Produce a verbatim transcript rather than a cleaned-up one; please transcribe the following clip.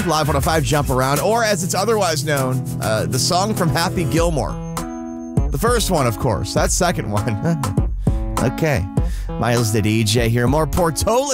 Live one oh five Jump Around, or as it's otherwise known, uh, the song from Happy Gilmore. The first one, of course. That second one. Okay. Miles the D J here. More Portola